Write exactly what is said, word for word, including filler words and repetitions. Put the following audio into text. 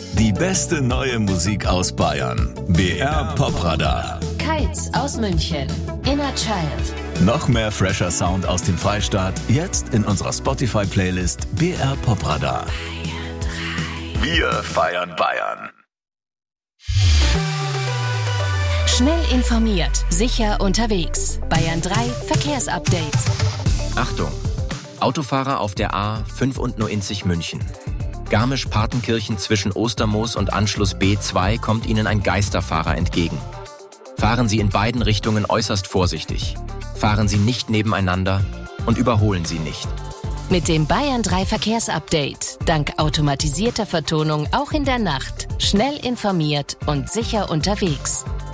Die beste neue Musik aus Bayern. B R Popradar. Kites aus München. Inner Child. Noch mehr fresher Sound aus dem Freistaat. Jetzt in unserer Spotify-Playlist B R Popradar. Wir feiern Bayern. Schnell informiert, sicher unterwegs. Bayern drei Verkehrsupdate. Achtung! Autofahrer auf der A fünfundneunzig München. Garmisch-Partenkirchen zwischen Ostermoos und Anschluss B zwei kommt Ihnen ein Geisterfahrer entgegen. Fahren Sie in beiden Richtungen äußerst vorsichtig. Fahren Sie nicht nebeneinander und überholen Sie nicht. Mit dem Bayern drei Verkehrsupdate, dank automatisierter Vertonung auch in der Nacht, schnell informiert und sicher unterwegs.